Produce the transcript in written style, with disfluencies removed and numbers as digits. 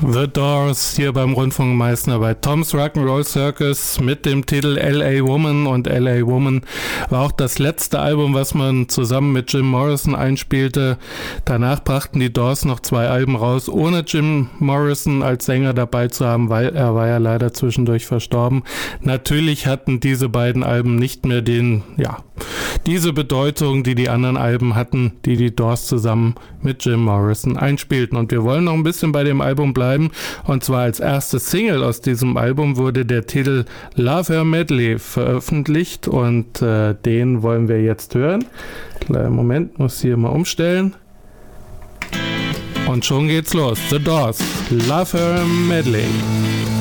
The Doors hier beim Rundfunk Meißner bei Tom's Rock'n'Roll Circus mit dem Titel L.A. Woman, und L.A. Woman war auch das letzte Album, was man zusammen mit Jim Morrison einspielte. Danach brachten die Doors noch 2 Alben raus, ohne Jim Morrison als Sänger dabei zu haben, weil er war ja leider zwischendurch verstorben. Natürlich hatten diese beiden Alben nicht mehr diese Bedeutung, die die anderen Alben hatten, die die Doors zusammen mit Jim Morrison einspielten. Und wir wollen noch ein bisschen bei dem Album bleiben, und zwar als erste Single aus diesem Album wurde der Titel Love Her Medley veröffentlicht, und den wollen wir jetzt hören. Kleinen Moment, muss hier mal umstellen. Und schon geht's los. The Doors, Love Her Medley.